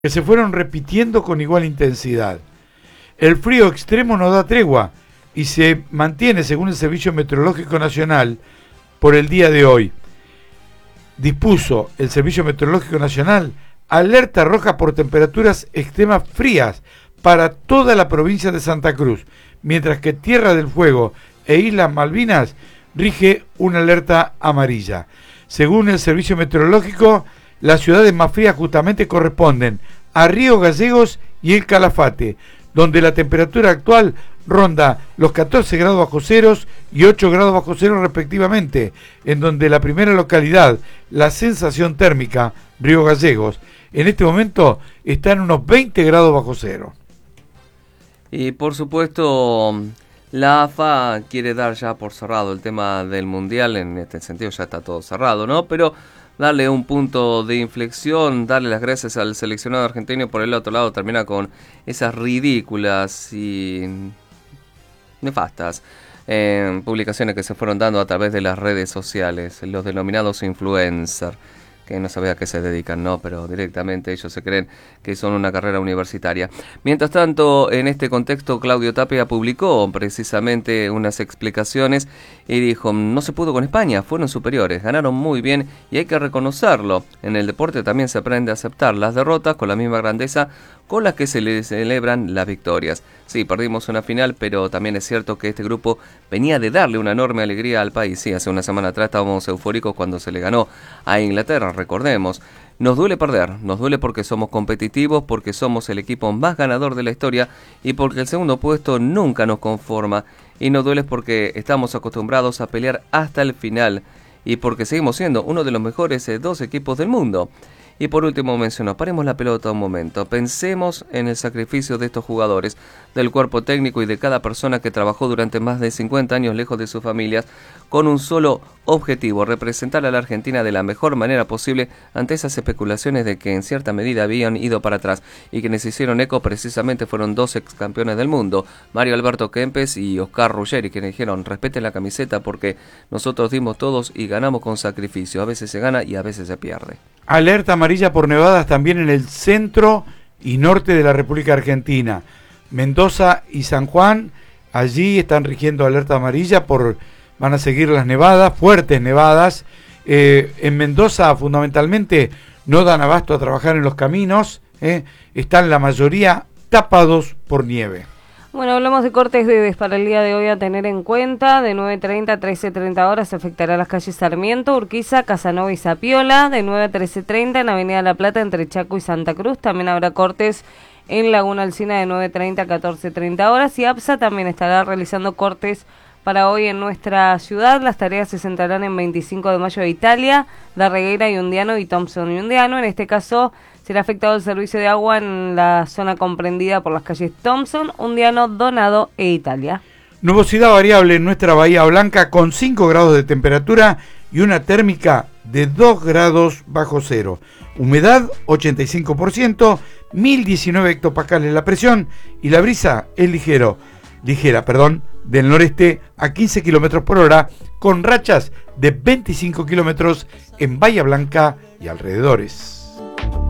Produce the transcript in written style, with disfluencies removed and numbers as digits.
que se fueron repitiendo con igual intensidad. El frío extremo no da tregua y se mantiene, según el Servicio Meteorológico Nacional, por el día de hoy. Dispuso el Servicio Meteorológico Nacional alerta roja por temperaturas extremas frías para toda la provincia de Santa Cruz, mientras que Tierra del Fuego e Islas Malvinas rige una alerta amarilla. Según el Servicio Meteorológico, las ciudades más frías justamente corresponden a Río Gallegos y El Calafate, donde la temperatura actual ronda los 14 grados bajo cero y 8 grados bajo cero respectivamente, en donde la primera localidad, la sensación térmica, Río Gallegos, en este momento está en unos 20 grados bajo cero. Y por supuesto, la AFA quiere dar ya por cerrado el tema del Mundial, en este sentido ya está todo cerrado, ¿no? Pero darle un punto de inflexión, darle las gracias al seleccionado argentino y por el otro lado termina con esas ridículas y nefastas publicaciones que se fueron dando a través de las redes sociales, los denominados influencers, que no sabía a qué se dedican, ¿no? Pero directamente ellos se creen que son una carrera universitaria. Mientras tanto, en este contexto, Claudio Tapia publicó precisamente unas explicaciones y dijo, no se pudo con España, fueron superiores, ganaron muy bien y hay que reconocerlo. En el deporte también se aprende a aceptar las derrotas con la misma grandeza con las que se le celebran las victorias. Sí, perdimos una final, pero también es cierto que este grupo venía de darle una enorme alegría al país. Sí, hace una semana atrás estábamos eufóricos cuando se le ganó a Inglaterra, recordemos. Nos duele perder, nos duele porque somos competitivos, porque somos el equipo más ganador de la historia y porque el segundo puesto nunca nos conforma. Y nos duele porque estamos acostumbrados a pelear hasta el final y porque seguimos siendo uno de los mejores dos equipos del mundo. Y por último mencionó, paremos la pelota un momento, pensemos en el sacrificio de estos jugadores, del cuerpo técnico y de cada persona que trabajó durante más de 50 años lejos de sus familias, con un solo objetivo, representar a la Argentina de la mejor manera posible ante esas especulaciones de que en cierta medida habían ido para atrás y quienes hicieron eco precisamente fueron dos ex campeones del mundo, Mario Alberto Kempes y Oscar Ruggeri, quienes dijeron, respeten la camiseta porque nosotros dimos todos y ganamos con sacrificio, a veces se gana y a veces se pierde. Alerta amarilla por nevadas también en el centro y norte de la República Argentina. Mendoza y San Juan, allí están rigiendo alerta amarilla van a seguir las nevadas, fuertes nevadas. En Mendoza fundamentalmente no dan abasto a trabajar en los caminos, están la mayoría tapados por nieve. Bueno, hablamos de cortes para el día de hoy a tener en cuenta. De 9:30 a 13:30 horas se afectará las calles Sarmiento, Urquiza, Casanova y Zapiola. De 9 a 13:30 en Avenida La Plata entre Chaco y Santa Cruz. También habrá cortes en Laguna Alsina de 9:30 a 14:30 horas. Y APSA también estará realizando cortes para hoy en nuestra ciudad. Las tareas se centrarán en 25 de mayo de Italia, Darregueira y Undiano y Thompson y Undiano. En este caso será afectado el servicio de agua en la zona comprendida por las calles Thompson, Undiano, Donado e Italia. Nubosidad variable en nuestra Bahía Blanca con 5 grados de temperatura y una térmica de 2 grados bajo cero. Humedad 85%, 1019 hectopascales la presión y la brisa es ligera, del noreste a 15 kilómetros por hora con rachas de 25 kilómetros en Bahía Blanca y alrededores.